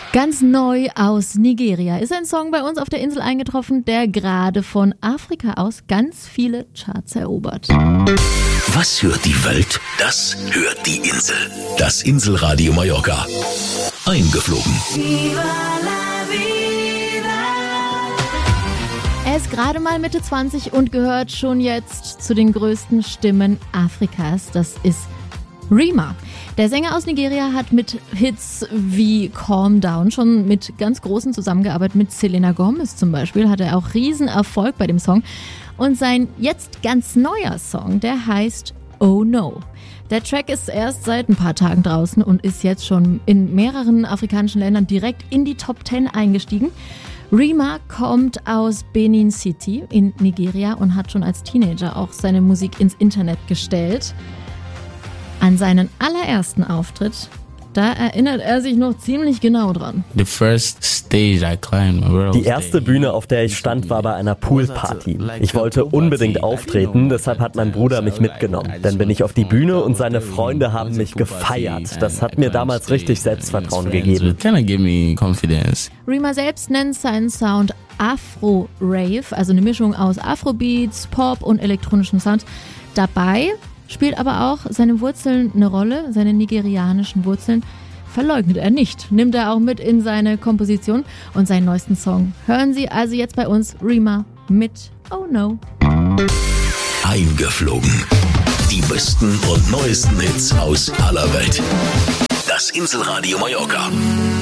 Ganz neu aus Nigeria ist ein Song bei uns auf der Insel eingetroffen, der gerade von Afrika aus ganz viele Charts erobert. Was hört die Welt? Das hört die Insel. Das Inselradio Mallorca. Eingeflogen. Er ist gerade mal Mitte 20 und gehört schon jetzt zu den größten Stimmen Afrikas. Das ist Rema. Der Sänger aus Nigeria hat mit Hits wie Calm Down schon mit ganz Großen zusammengearbeitet. Mit Selena Gomez zum Beispiel hat er auch Riesenerfolg bei dem Song. Und sein jetzt ganz neuer Song, der heißt Oh No. Der Track ist erst seit ein paar Tagen draußen und ist jetzt schon in mehreren afrikanischen Ländern direkt in die Top 10 eingestiegen. Rema kommt aus Benin City in Nigeria und hat schon als Teenager auch seine Musik ins Internet gestellt. An seinen allerersten Auftritt, da erinnert er sich noch ziemlich genau dran. Die erste Bühne, auf der ich stand, war bei einer Poolparty. Ich wollte unbedingt auftreten, deshalb hat mein Bruder mich mitgenommen. Dann bin ich auf die Bühne und seine Freunde haben mich gefeiert. Das hat mir damals richtig Selbstvertrauen gegeben. Rema selbst nennt seinen Sound Afro-Rave, also eine Mischung aus Afrobeats, Pop und elektronischen Sounds. Dabei spielt aber auch seine Wurzeln eine Rolle, seine nigerianischen Wurzeln verleugnet er nicht. Nimmt er auch mit in seine Komposition und seinen neuesten Song. Hören Sie also jetzt bei uns Rema mit Oh No. Eingeflogen. Die besten und neuesten Hits aus aller Welt. Das Inselradio Mallorca.